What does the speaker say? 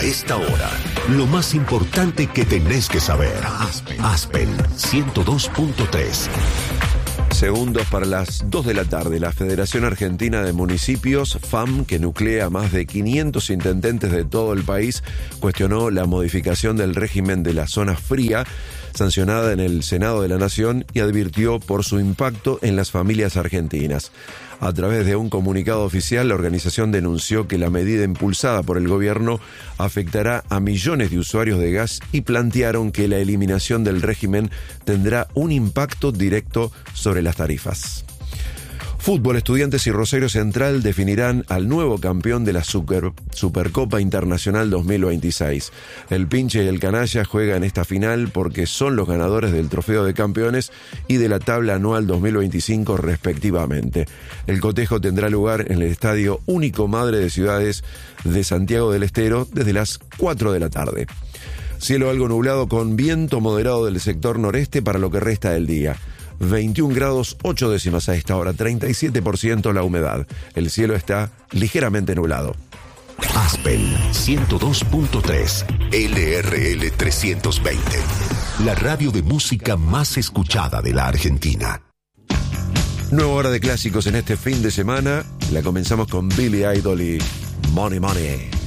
esta hora, lo más importante que tenés que saber. Aspen 102.3. Segundos para las 2 de la tarde, la Federación Argentina de Municipios, FAM, que nuclea a más de 500 intendentes de todo el país, cuestionó la modificación del régimen de la zona fría, sancionada en el Senado de la Nación, y advirtió por su impacto en las familias argentinas. A través de un comunicado oficial, la organización denunció que la medida impulsada por el gobierno afectará a millones de usuarios de gas y plantearon que la eliminación del régimen tendrá un impacto directo sobre las tarifas. Fútbol, Estudiantes y Rosario Central definirán al nuevo campeón de la Supercopa Internacional 2026. El Pinche y el Canalla juegan esta final porque son los ganadores del Trofeo de Campeones y de la tabla anual 2025 respectivamente. El cotejo tendrá lugar en el Estadio Único Madre de Ciudades de Santiago del Estero desde las 4 de la tarde. Cielo algo nublado con viento moderado del sector noreste para lo que resta del día. 21 grados 8 décimas a esta hora, 37% la humedad. El cielo está ligeramente nublado. Aspen 102.3, LRL 320. La radio de música más escuchada de la Argentina. Nueva hora de clásicos en este fin de semana. La comenzamos con Billy Idol y Money Money.